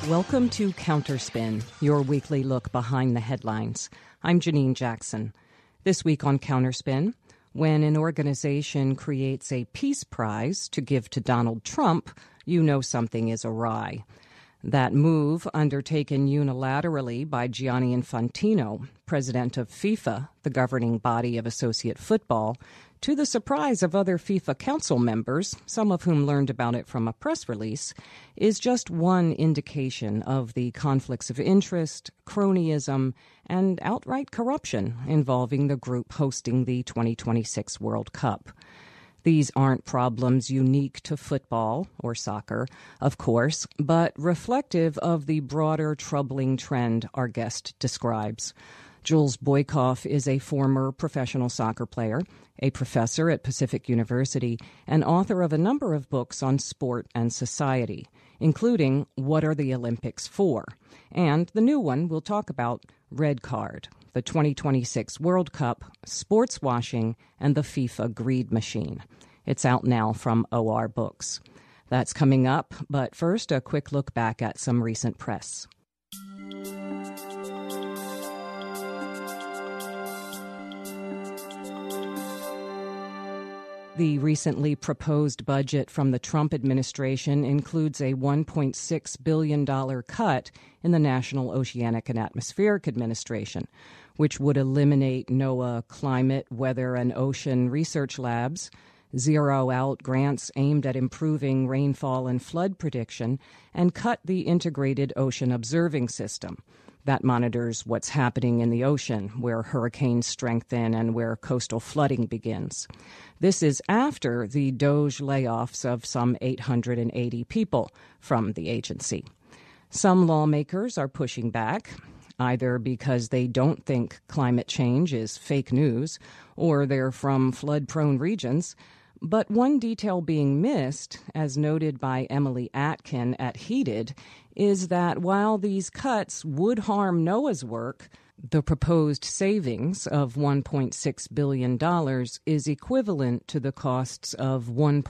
Welcome to Counterspin, your weekly look behind the headlines. I'm Janine Jackson. This week on Counterspin, when an organization creates a peace prize to give to Donald Trump, you know something is awry. That move, undertaken unilaterally by Gianni Infantino, president of FIFA, the governing body of associate football, to the surprise of other FIFA council members, some of whom learned about it from a press release, is just one indication of the conflicts of interest, cronyism, and outright corruption involving the group hosting the 2026 World Cup. These aren't problems unique to football or soccer, of course, but reflective of the broader troubling trend our guest describes. Jules Boykoff is a former professional soccer player, a professor at Pacific University, and author of a number of books on sport and society, including What Are the Olympics For? And the new one we'll talk about, Red Card, the 2026 World Cup, Sports Washing, and the FIFA Greed Machine. It's out now from OR Books. That's coming up, but first, a quick look back at some recent press. The recently proposed budget from the Trump administration includes a $1.6 billion cut in the National Oceanic and Atmospheric Administration, which would eliminate NOAA Climate, Weather, and Ocean Research Labs, zero out grants aimed at improving rainfall and flood prediction, and cut the Integrated Ocean Observing System. That monitors what's happening in the ocean, where hurricanes strengthen and where coastal flooding begins. This is after the DOGE layoffs of some 880 people from the agency. Some lawmakers are pushing back, either because they don't think climate change is fake news or they're from flood-prone regions. But one detail being missed, as noted by Emily Atkin at Heated, is that while these cuts would harm NOAA's work, the proposed savings of $1.6 billion is equivalent to the costs of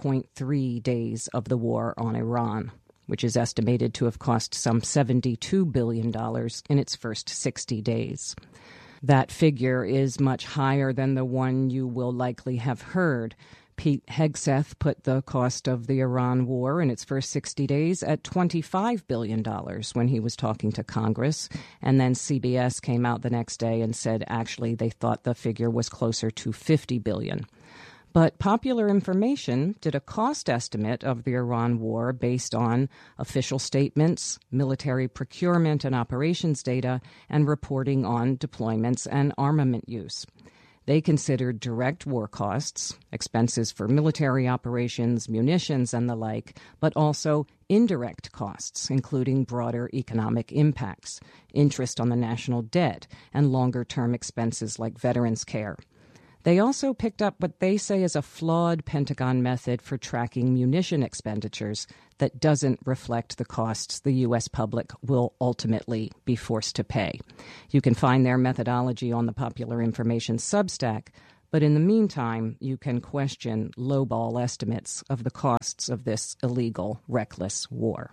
1.3 days of the war on Iran, which is estimated to have cost some $72 billion in its first 60 days. That figure is much higher than the one you will likely have heard. Pete Hegseth put the cost of the Iran war in its first 60 days at $25 billion when he was talking to Congress. And then CBS came out the next day and said actually they thought the figure was closer to $50 billion. But Popular Information did a cost estimate of the Iran war based on official statements, military procurement and operations data, and reporting on deployments and armament use. They considered direct war costs, expenses for military operations, munitions, and the like, but also indirect costs, including broader economic impacts, interest on the national debt, and longer-term expenses like veterans' care. They also picked up what they say is a flawed Pentagon method for tracking munition expenditures that doesn't reflect the costs the U.S. public will ultimately be forced to pay. You can find their methodology on the Popular Information Substack, but in the meantime, you can question lowball estimates of the costs of this illegal, reckless war.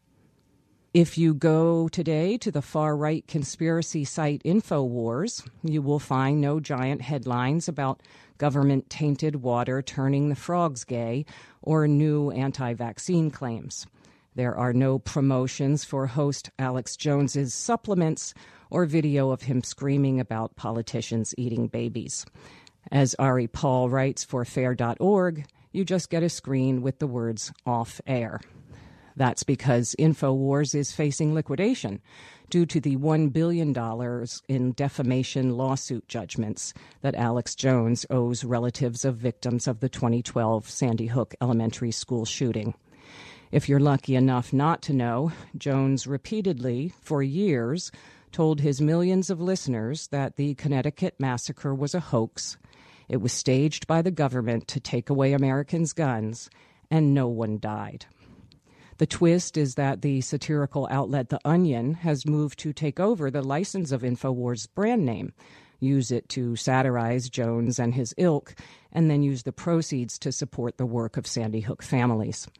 If you go today to the far-right conspiracy site InfoWars, you will find no giant headlines about government-tainted water turning the frogs gay or new anti-vaccine claims. There are no promotions for host Alex Jones's supplements or video of him screaming about politicians eating babies. As Ari Paul writes for Fair.org, you just get a screen with the words off air. That's because InfoWars is facing liquidation due to the $1 billion in defamation lawsuit judgments that Alex Jones owes relatives of victims of the 2012 Sandy Hook Elementary School shooting. If you're lucky enough not to know, Jones repeatedly, for years, told his millions of listeners that the Connecticut massacre was a hoax. It was staged by the government to take away Americans' guns, and no one died. The twist is that the satirical outlet The Onion has moved to take over the license of InfoWars' brand name, use it to satirize Jones and his ilk, and then use the proceeds to support the work of Sandy Hook families.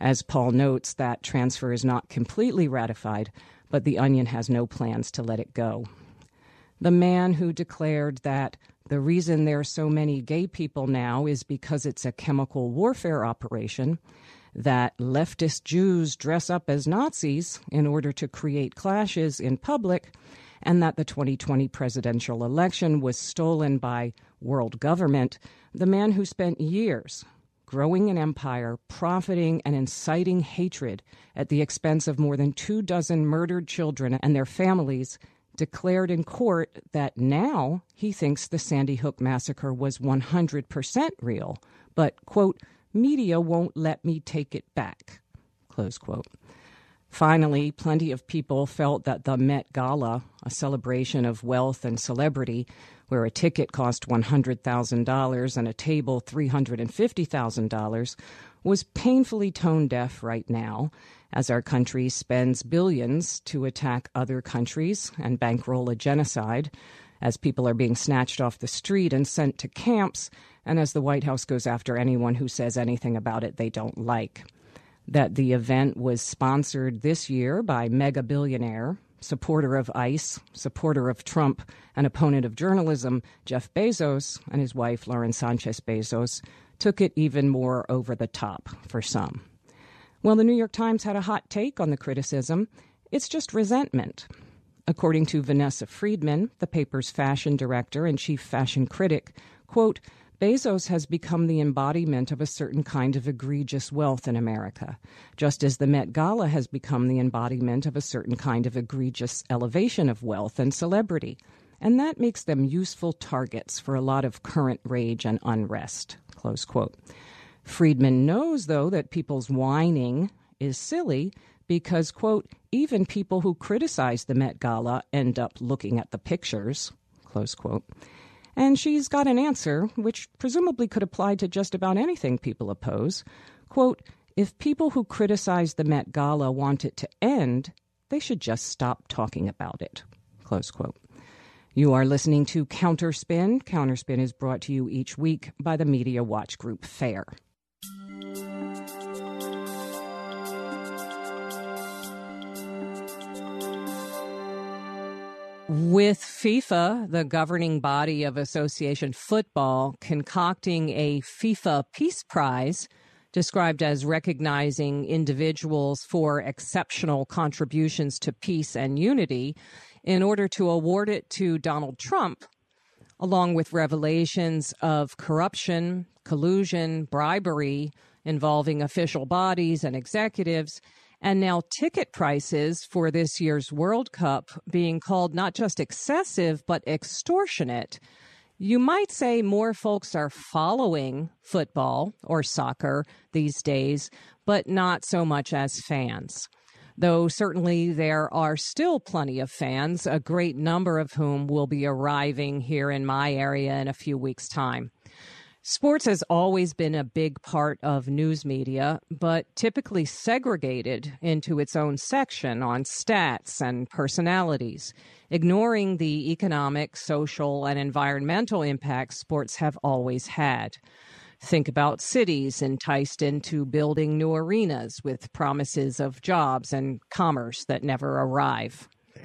As Paul notes, that transfer is not completely ratified, but the Onion has no plans to let it go. The man who declared that the reason there are so many gay people now is because it's a chemical warfare operation, that leftist Jews dress up as Nazis in order to create clashes in public, and that the 2020 presidential election was stolen by world government, the man who spent years growing an empire, profiting and inciting hatred at the expense of more than 24 murdered children and their families, declared in court that now he thinks the Sandy Hook massacre was 100% real, but, quote, media won't let me take it back, close quote. Finally, plenty of people felt that the Met Gala, a celebration of wealth and celebrity, where a ticket cost $100,000 and a table $350,000, was painfully tone deaf right now, as our country spends billions to attack other countries and bankroll a genocide, as people are being snatched off the street and sent to camps, and as the White House goes after anyone who says anything about it they don't like. That the event was sponsored this year by mega billionaire, supporter of ICE, supporter of Trump, and opponent of journalism, Jeff Bezos, and his wife, Lauren Sanchez Bezos, took it even more over the top for some. Well, the New York Times had a hot take on the criticism. It's just resentment. According to Vanessa Friedman, the paper's fashion director and chief fashion critic, quote, Bezos has become the embodiment of a certain kind of egregious wealth in America, just as the Met Gala has become the embodiment of a certain kind of egregious elevation of wealth and celebrity. And that makes them useful targets for a lot of current rage and unrest, close quote. Friedman knows, though, that people's whining is silly because, quote, even people who criticize the Met Gala end up looking at the pictures, close quote. And she's got an answer, which presumably could apply to just about anything people oppose. Quote, if people who criticize the Met Gala want it to end, they should just stop talking about it, close quote. You are listening to Counterspin. Counterspin is brought to you each week by the media watch group FAIR. With FIFA, the governing body of association football, concocting a FIFA Peace Prize, described as recognizing individuals for exceptional contributions to peace and unity, in order to award it to Donald Trump, along with revelations of corruption, collusion, bribery involving official bodies and executives, and now ticket prices for this year's World Cup being called not just excessive, but extortionate. You might say more folks are following football or soccer these days, but not so much as fans. Though certainly there are still plenty of fans, a great number of whom will be arriving here in my area in a few weeks' time. Sports has always been a big part of news media, but typically segregated into its own section on stats and personalities, ignoring the economic, social, and environmental impacts sports have always had. Think about cities enticed into building new arenas with promises of jobs and commerce that never arrive.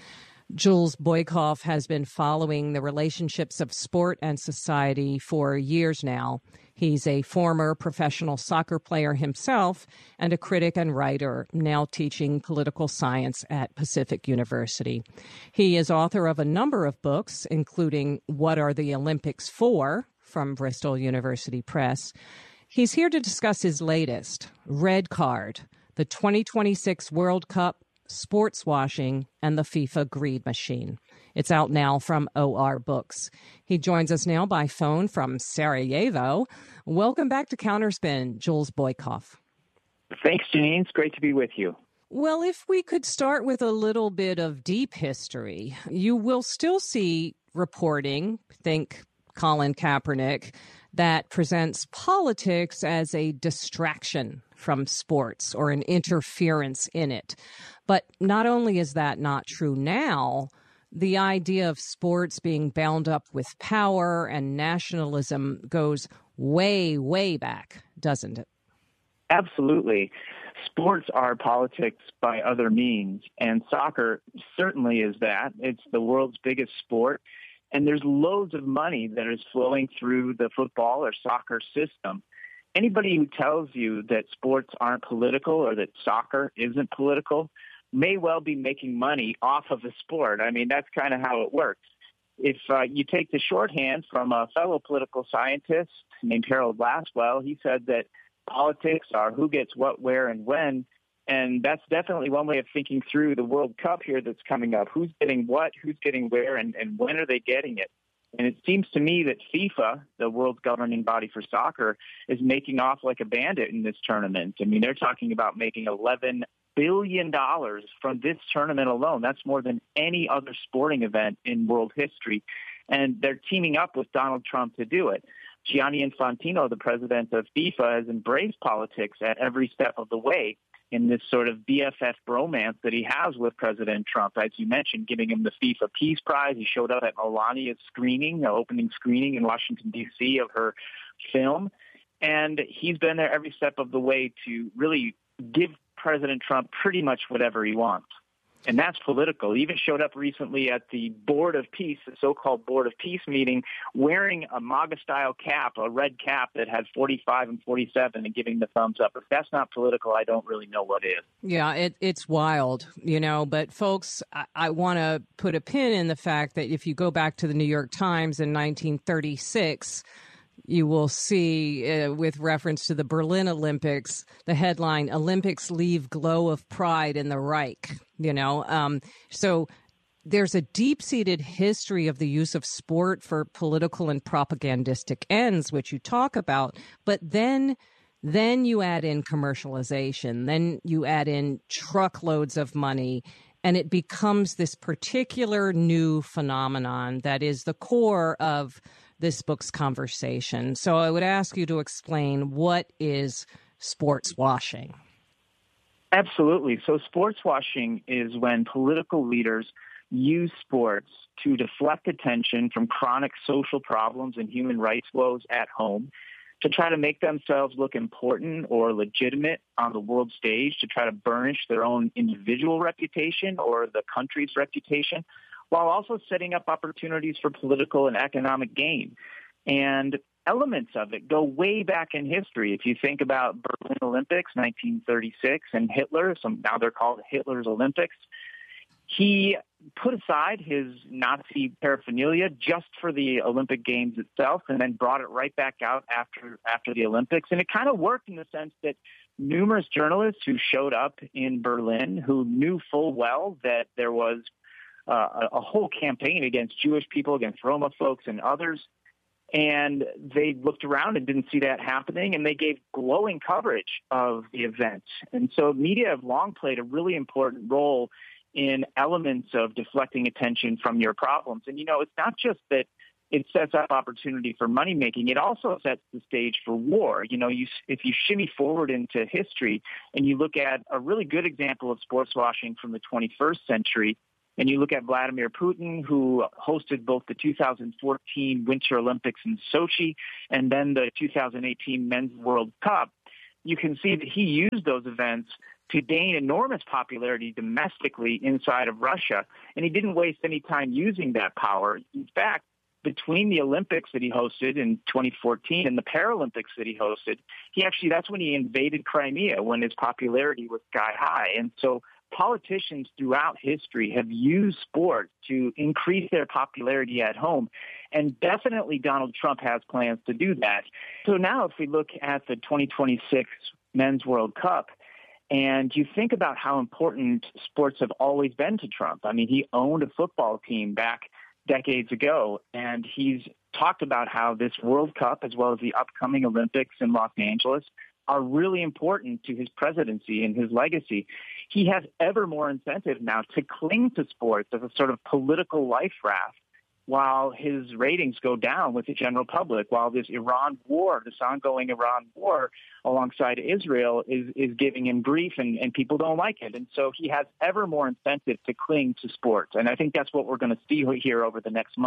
Jules Boykoff has been following the relationships of sport and society for years now. He's a former professional soccer player himself and a critic and writer, now teaching political science at Pacific University. He is author of a number of books, including What Are the Olympics For? From Bristol University Press. He's here to discuss his latest, Red Card, the 2026 World Cup, Sports Washing, and the FIFA Greed Machine. It's out now from OR Books. He joins us now by phone from Sarajevo. Welcome back to Counterspin, Jules Boykoff. Thanks, Janine. It's great to be with you. Well, if we could start with a little bit of deep history, you will still see reporting, think Colin Kaepernick, that presents politics as a distraction from sports or an interference in it. But not only is that not true now, the idea of sports being bound up with power and nationalism goes way, way back, doesn't it? Absolutely. sports are politics by other means, and soccer certainly is that. It's the world's biggest sport, and there's loads of money that is flowing through the football or soccer system. Anybody who tells you that sports aren't political or that soccer isn't political may well be making money off of the sport. I mean, that's kind of how it works. If you take the shorthand from a fellow political scientist named Harold Lasswell, he said that politics are who gets what, where, and when. And that's definitely one way of thinking through the World Cup here that's coming up. Who's getting what, who's getting where, and when are they getting it? And it seems to me that FIFA, the world's governing body for soccer, is making off like a bandit in this tournament. I mean, they're talking about making $11 billion from this tournament alone. That's more than any other sporting event in world history. And they're teaming up with Donald Trump to do it. Gianni Infantino, the president of FIFA, has embraced politics at every step of the way in this sort of BFF bromance that he has with President Trump. As you mentioned, giving him the FIFA Peace Prize. He showed up at Melania's opening screening in Washington, D.C. of her film. And he's been there every step of the way to really give President Trump pretty much whatever he wants. And that's political. He even showed up recently at the Board of Peace, the so-called Board of Peace meeting, wearing a MAGA-style cap, a red cap that had 45 and 47 and giving the thumbs up. If that's not political, I don't really know what is. Yeah, it's wild, but folks, I want to put a pin in the fact that if you go back to the New York Times in 1936, you will see, with reference to the Berlin Olympics, the headline, "Olympics Leave Glow of Pride in the Reich." So there's a deep-seated history of the use of sport for political and propagandistic ends, which you talk about. But then you add in commercialization, then you add in truckloads of money, and it becomes this particular new phenomenon that is the core of this book's conversation. So I would ask you to explain, what is sports washing? Absolutely. So sports washing is when political leaders use sports to deflect attention from chronic social problems and human rights woes at home, to try to make themselves look important or legitimate on the world stage, to try to burnish their own individual reputation or the country's reputation, while also setting up opportunities for political and economic gain. And elements of it go way back in history. If you think about Berlin Olympics, 1936, and Hitler, now they're called Hitler's Olympics, he put aside his Nazi paraphernalia just for the Olympic Games itself and then brought it right back out after the Olympics. And it kind of worked in the sense that numerous journalists who showed up in Berlin who knew full well that there was a whole campaign against Jewish people, against Roma folks and others. And they looked around and didn't see that happening, and they gave glowing coverage of the event. And so media have long played a really important role in elements of deflecting attention from your problems. And, it's not just that it sets up opportunity for money making. It also sets the stage for war. If you shimmy forward into history and you look at a really good example of sports washing from the 21st century, and you look at Vladimir Putin, who hosted both the 2014 Winter Olympics in Sochi and then the 2018 Men's World Cup, you can see that he used those events to gain enormous popularity domestically inside of Russia. And he didn't waste any time using that power. In fact, between the Olympics that he hosted in 2014 and the Paralympics that he hosted, that's when he invaded Crimea, when his popularity was sky high. And so politicians throughout history have used sport to increase their popularity at home. And definitely Donald Trump has plans to do that. So now if we look at the 2026 Men's World Cup, and you think about how important sports have always been to Trump. I mean, he owned a football team back decades ago, and he's talked about how this World Cup, as well as the upcoming Olympics in Los Angeles, are really important to his presidency and his legacy. He has ever more incentive now to cling to sports as a sort of political life raft while his ratings go down with the general public, while this ongoing Iran war alongside Israel is giving him grief and people don't like it. And so he has ever more incentive to cling to sports. And I think that's what we're going to see here over the next month.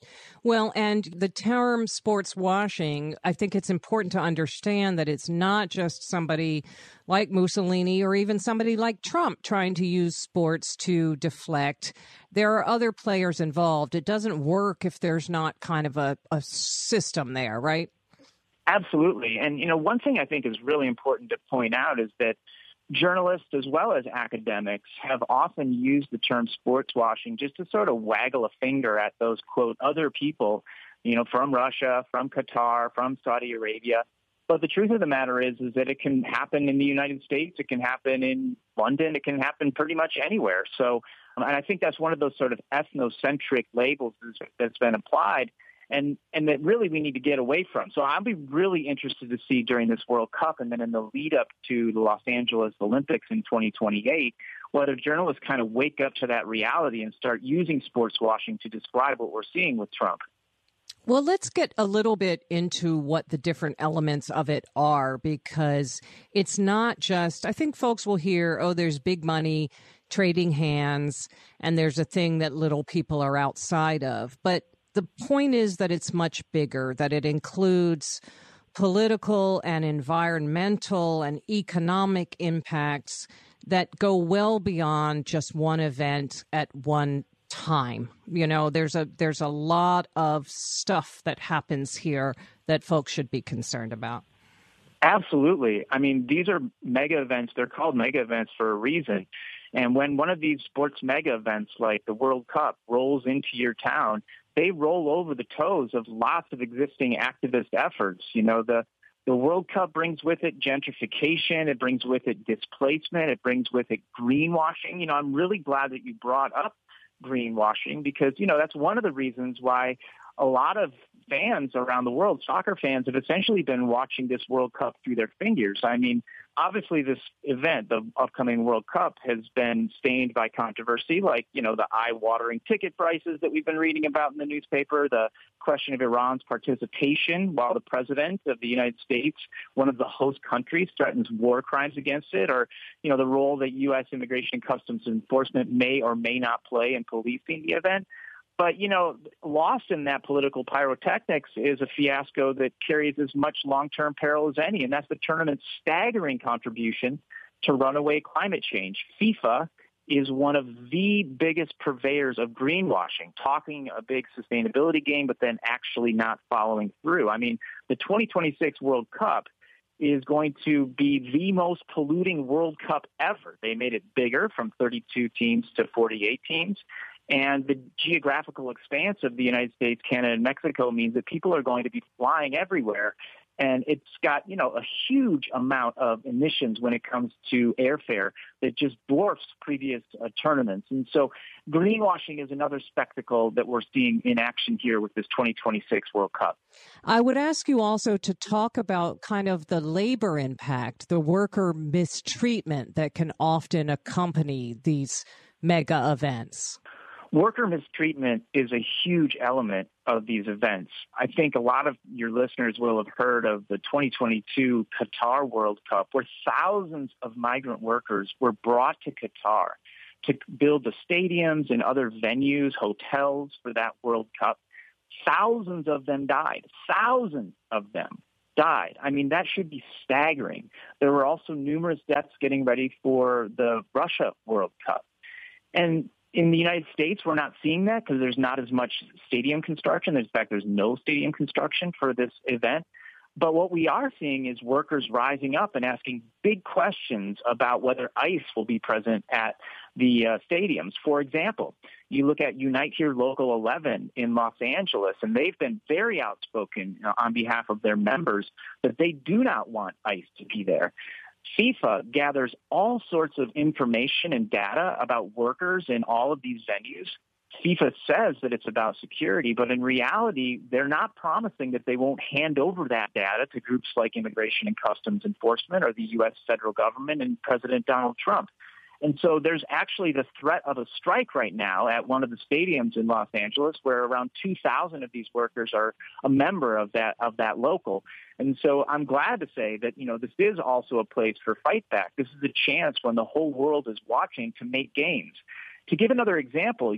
Well, and the term sports washing, I think it's important to understand that it's not just somebody like Mussolini or even somebody like Trump trying to use sports to deflect. There are other players involved. It doesn't work if there's not kind of a system there, right? Absolutely. And, one thing I think is really important to point out is that journalists as well as academics have often used the term sports washing just to sort of waggle a finger at those, quote, other people, from Russia, from Qatar, from Saudi Arabia. But the truth of the matter is that it can happen in the United States. It can happen in London. It can happen pretty much anywhere. So, and I think that's one of those sort of ethnocentric labels that's been applied and that really we need to get away from. So I'll be really interested to see during this World Cup and then in the lead up to the Los Angeles Olympics in 2028, whether journalists kind of wake up to that reality and start using sports washing to describe what we're seeing with Trump. Well, let's get a little bit into what the different elements of it are, because it's not just, I think folks will hear, oh, there's big money trading hands, and there's a thing that little people are outside of. But the point is that it's much bigger, that it includes political and environmental and economic impacts that go well beyond just one event at one time. There's a lot of stuff that happens here that folks should be concerned about. Absolutely. I mean, these are mega events. They're called mega events for a reason. And when one of these sports mega events like the World Cup rolls into your town, they roll over the toes of lots of existing activist efforts. The World Cup brings with it gentrification. It brings with it displacement. It brings with it greenwashing. I'm really glad that you brought up greenwashing because, that's one of the reasons why a lot of fans around the world, soccer fans, have essentially been watching this World Cup through their fingers. I mean, obviously this event, the upcoming World Cup, has been stained by controversy, like, the eye-watering ticket prices that we've been reading about in the newspaper, the question of Iran's participation while the president of the United States, one of the host countries, threatens war crimes against it, or, the role that U.S. Immigration and Customs Enforcement may or may not play in policing the event. But, lost in that political pyrotechnics is a fiasco that carries as much long-term peril as any, and that's the tournament's staggering contribution to runaway climate change. FIFA is one of the biggest purveyors of greenwashing, talking a big sustainability game, but then actually not following through. I mean, the 2026 World Cup is going to be the most polluting World Cup ever. They made it bigger from 32 teams to 48 teams. And the geographical expanse of the United States, Canada, and Mexico means that people are going to be flying everywhere. And it's got, a huge amount of emissions when it comes to airfare that just dwarfs previous tournaments. And so greenwashing is another spectacle that we're seeing in action here with this 2026 World Cup. I would ask you also to talk about kind of the labor impact, the worker mistreatment that can often accompany these mega events. Worker mistreatment is a huge element of these events. I think a lot of your listeners will have heard of the 2022 Qatar World Cup, where thousands of migrant workers were brought to Qatar to build the stadiums and other venues, hotels for that World Cup. Thousands of them died. Thousands of them died. I mean, that should be staggering. There were also numerous deaths getting ready for the Russia World Cup. And in the United States, we're not seeing that because there's not as much stadium construction. In fact, there's no stadium construction for this event. But what we are seeing is workers rising up and asking big questions about whether ICE will be present at the stadiums. For example, you look at Unite Here Local 11 in Los Angeles, and they've been very outspoken on behalf of their members that they do not want ICE to be there. FIFA gathers all sorts of information and data about workers in all of these venues. FIFA says that it's about security, but in reality, they're not promising that they won't hand over that data to groups like Immigration and Customs Enforcement or the U.S. federal government and President Donald Trump. And so there's actually the threat of a strike right now at one of the stadiums in Los Angeles, where around 2,000 of these workers are a member of that local. And so I'm glad to say that, this is also a place for fight back. This is a chance when the whole world is watching to make gains. To give another example,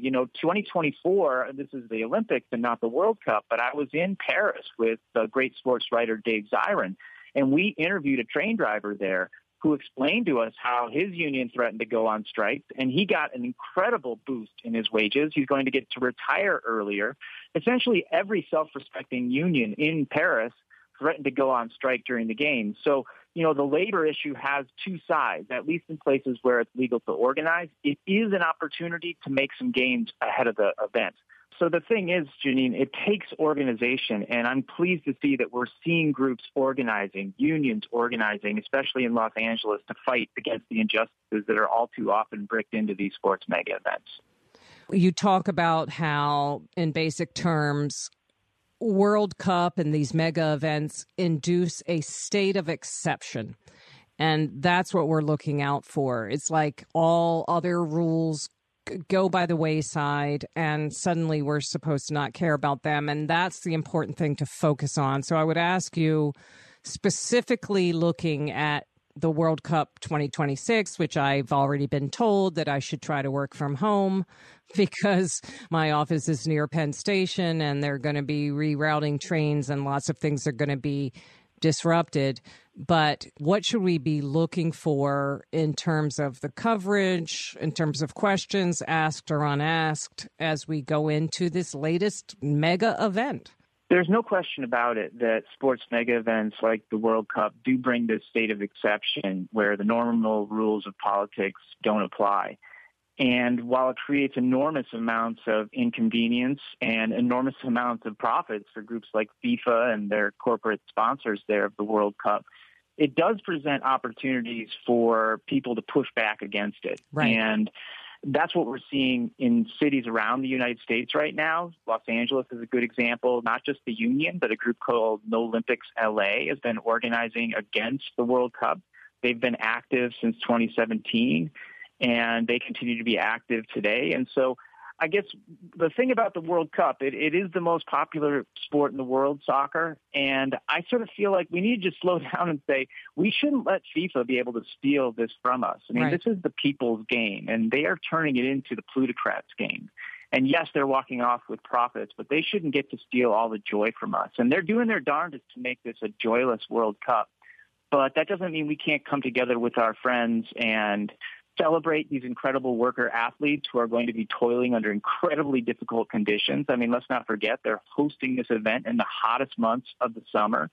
2024, this is the Olympics and not the World Cup, but I was in Paris with the great sports writer Dave Zirin, and we interviewed a train driver there who explained to us how his union threatened to go on strike, and he got an incredible boost in his wages. He's going to get to retire earlier. Essentially, every self-respecting union in Paris threatened to go on strike during the games. So, the labor issue has two sides, at least in places where it's legal to organize. It is an opportunity to make some gains ahead of the event. So the thing is, Janine, it takes organization, and I'm pleased to see that we're seeing groups organizing, unions organizing, especially in Los Angeles, to fight against the injustices that are all too often bricked into these sports mega events. You talk about how, in basic terms, World Cup and these mega events induce a state of exception. And that's what we're looking out for. It's like all other rules go by the wayside and suddenly we're supposed to not care about them. And that's the important thing to focus on. So I would ask you, specifically looking at the World Cup 2026, which I've already been told that I should try to work from home because my office is near Penn Station and they're going to be rerouting trains and lots of things are going to be disrupted. But what should we be looking for in terms of the coverage, in terms of questions asked or unasked as we go into this latest mega event? There's no question about it that sports mega events like the World Cup do bring this state of exception where the normal rules of politics don't apply. And while it creates enormous amounts of inconvenience and enormous amounts of profits for groups like FIFA and their corporate sponsors there of the World Cup, it does present opportunities for people to push back against it. Right. And that's what we're seeing in cities around the United States right now. Los Angeles is a good example. Not just the union, but a group called No Olympics LA has been organizing against the World Cup. They've been active since 2017, and they continue to be active today. And so I guess the thing about the World Cup, it is the most popular sport in the world, soccer, and I sort of feel like we need to just slow down and say we shouldn't let FIFA be able to steal this from us. I mean, This is the people's game, and they are turning it into the plutocrats' game. And yes, they're walking off with profits, but they shouldn't get to steal all the joy from us. And they're doing their darndest to make this a joyless World Cup. But that doesn't mean we can't come together with our friends and celebrate these incredible worker athletes who are going to be toiling under incredibly difficult conditions. I mean, let's not forget they're hosting this event in the hottest months of the summer,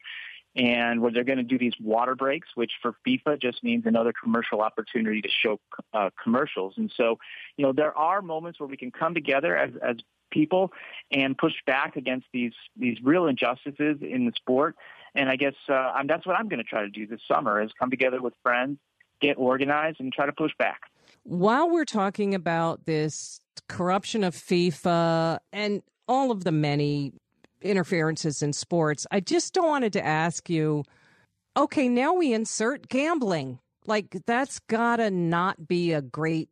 and where they're going to do these water breaks, which for FIFA just means another commercial opportunity to show commercials. And so, there are moments where we can come together as people and push back against these real injustices in the sport. And I guess that's what I'm going to try to do this summer, is come together with friends, get organized, and try to push back. While we're talking about this corruption of FIFA and all of the many interferences in sports, I just wanted to ask you, okay, now we insert gambling. Like, that's gotta not be a great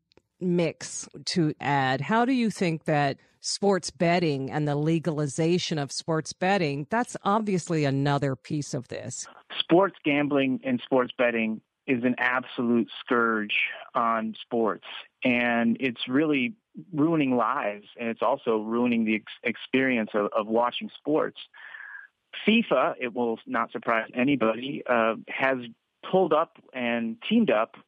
mix to add. How do you think that sports betting and the legalization of sports betting, that's obviously another piece of this? Sports gambling and sports betting is an absolute scourge on sports, and it's really ruining lives, and it's also ruining the experience of watching sports. FIFA, it will not surprise anybody, has pulled up and teamed up